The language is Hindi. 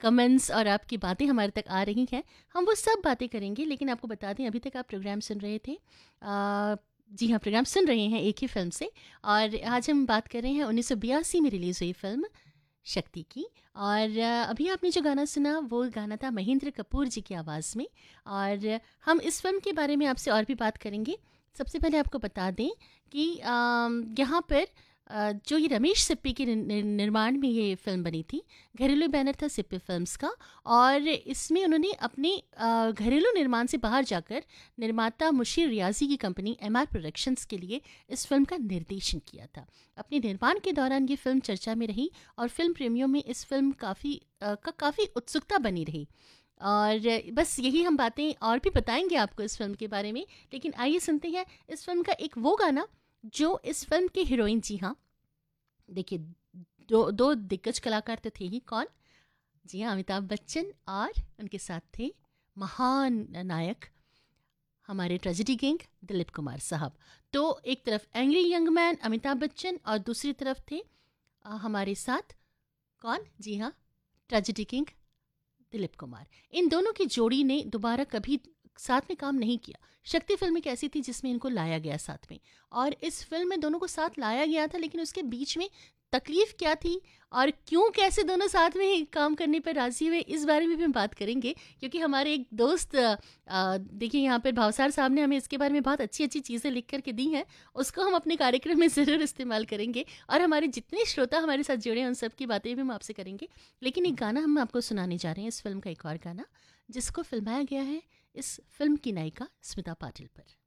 कमेंट्स और आपकी बातें हमारे तक आ रही हैं, हम वो सब बातें करेंगे। लेकिन आपको बता दें, अभी तक आप प्रोग्राम सुन रहे थे, जी हाँ, प्रोग्राम सुन रहे हैं एक ही फ़िल्म से, और आज हम बात कर रहे हैं 1982 में रिलीज़ हुई फ़िल्म शक्ति की। और अभी आपने जो गाना सुना वो गाना था महेंद्र कपूर जी की आवाज़ में। और हम इस फ़िल्म के बारे में आपसे और भी बात करेंगे। सबसे पहले आपको बता दें कि यहाँ पर जो ये रमेश सिप्पी के निर्माण में ये फ़िल्म बनी थी। घरेलू बैनर था सिप्पी फ़िल्म्स का, और इसमें उन्होंने अपने घरेलू निर्माण से बाहर जाकर निर्माता मुशीर रियाजी की कंपनी एमआर प्रोडक्शंस के लिए इस फिल्म का निर्देशन किया था। अपने निर्माण के दौरान ये फिल्म चर्चा में रही और फिल्म प्रेमियों में इस फिल्म काफ़ी उत्सुकता बनी रही। और बस यही हम बातें और भी बताएंगे आपको इस फिल्म के बारे में। लेकिन आइए सुनते हैं इस फिल्म का एक वो गाना जो इस फिल्म के हीरोइन, जी हाँ, देखिए, दो दो दिग्गज कलाकार तो थे ही। कौन? जी हाँ, अमिताभ बच्चन, और उनके साथ थे महान नायक हमारे ट्रेजेडी किंग दिलीप कुमार साहब। तो एक तरफ angry young man Amitabh Bachchan और दूसरी तरफ थे हमारे साथ कौन? जी हाँ, ट्रेजेडी किंग दिलीप कुमार। इन दोनों की जोड़ी ने दोबारा कभी साथ में काम नहीं किया। शक्ति फिल्म एक ऐसी थी जिसमें इनको लाया गया साथ में, और इस फिल्म में दोनों को साथ लाया गया था, लेकिन उसके बीच में तकलीफ क्या थी और क्यों कैसे दोनों साथ में काम करने पर राजी हुए, इस बारे में भी हम बात करेंगे। क्योंकि हमारे एक दोस्त देखिए यहाँ पर भावसार साहब ने हमें इसके बारे में बहुत अच्छी अच्छी चीज़ें लिख करके दी हैं, उसको हम अपने कार्यक्रम में ज़रूर इस्तेमाल करेंगे। और हमारे जितने श्रोता हमारे साथ जुड़े हैं उन सब की बातें भी हम आपसे करेंगे। लेकिन एक गाना हम आपको सुनाने जा रहे हैं, इस फिल्म का एक और गाना जिसको फिल्माया गया है इस फिल्म की नायिका स्मिता पाटिल पर।